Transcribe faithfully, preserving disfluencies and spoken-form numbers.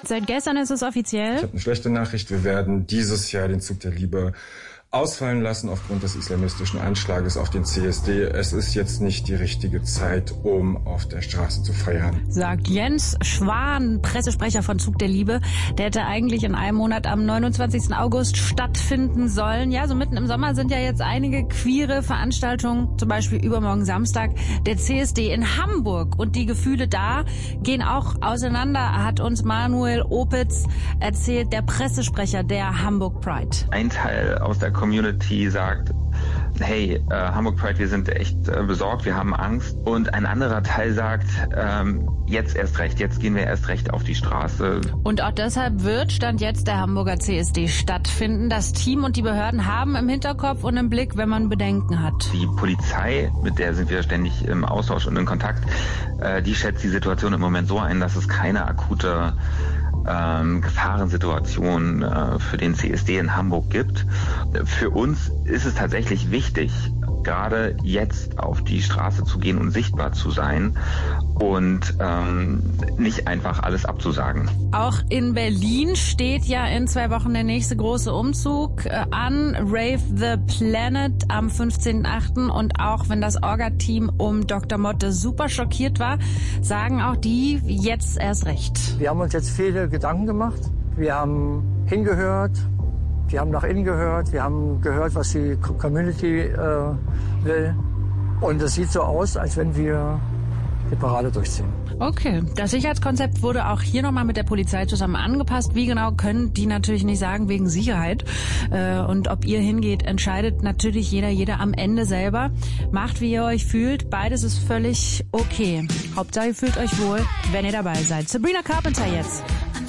Seit gestern ist es offiziell. Ich habe eine schlechte Nachricht. Wir werden dieses Jahr den Zug der Liebe ausfallen lassen aufgrund des islamistischen Anschlages auf den C S D. Es ist jetzt nicht die richtige Zeit, um auf der Straße zu feiern. Sagt Jens Schwan, Pressesprecher von Zug der Liebe. Der hätte eigentlich in einem Monat am neunundzwanzigsten August stattfinden sollen. Ja, so mitten im Sommer sind ja jetzt einige queere Veranstaltungen, zum Beispiel übermorgen Samstag der C S D in Hamburg. Und die Gefühle da gehen auch auseinander, hat uns Manuel Opitz erzählt, der Pressesprecher der Hamburg Pride. Ein Teil aus der Community sagt, hey, äh, Hamburg Pride, wir sind echt äh, besorgt, wir haben Angst. Und ein anderer Teil sagt, ähm, jetzt erst recht, jetzt gehen wir erst recht auf die Straße. Und auch deshalb wird Stand jetzt der Hamburger C S D stattfinden. Das Team und die Behörden haben im Hinterkopf und im Blick, wenn man Bedenken hat. Die Polizei, mit der sind wir ständig im Austausch und in Kontakt, äh, die schätzt die Situation im Moment so ein, dass es keine akute Ähm, Gefahrensituation äh, für den C S D in Hamburg gibt. Für uns ist es tatsächlich wichtig, gerade jetzt auf die Straße zu gehen und sichtbar zu sein und ähm, nicht einfach alles abzusagen. Auch in Berlin steht ja in zwei Wochen der nächste große Umzug äh, an, Rave the Planet am fünfzehnten achten Und auch wenn das Orga-Team um Doktor Motte super schockiert war, sagen auch die jetzt erst recht. Wir haben uns jetzt viele Gedanken gemacht. Wir haben hingehört, wir haben nach innen gehört, wir haben gehört, was die Community äh, will. Und es sieht so aus, als wenn wir die Parade durchziehen. Okay, das Sicherheitskonzept wurde auch hier nochmal mit der Polizei zusammen angepasst. Wie genau, können die natürlich nicht sagen, wegen Sicherheit. Äh, und ob ihr hingeht, entscheidet natürlich jeder, jeder am Ende selber. Macht, wie ihr euch fühlt. Beides ist völlig okay. Hauptsache, ihr fühlt euch wohl, wenn ihr dabei seid. Sabrina Carpenter jetzt.